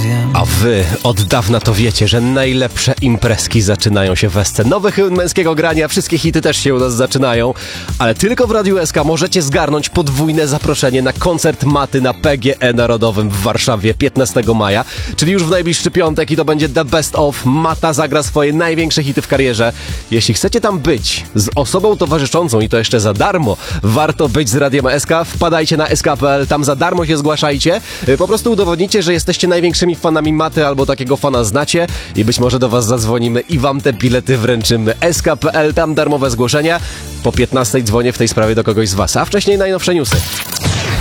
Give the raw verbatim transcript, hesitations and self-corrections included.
wiem. A wy od dawna to wiecie, że najlepsze imprezki zaczynają się w S C. Nowy hymn męskiego grania, wszystkie hity też się u nas zaczynają, ale tylko w Radiu S K możecie zgarnąć podwójne zaproszenie na koncert Maty na P G E Narodowym w Warszawie piętnastego maja, czyli już w najbliższy piątek i to będzie The Best Of. Mata zagra swoje największe hity w karierze. Jeśli chcecie tam być z osobą towarzyszącą i to jeszcze za darmo, warto być z Radiem S K, wpadajcie na s k kropka p l, tam za darmo się zgłaszajcie, po prostu udowodnicie, że jesteście największymi fanami Maty albo takiego fana znacie i być może do was zadzwonimy i wam te bilety wręczymy. s k kropka p l, tam darmowe zgłoszenia. Po piętnastej dzwonię w tej sprawie do kogoś z was, a wcześniej najnowsze newsy.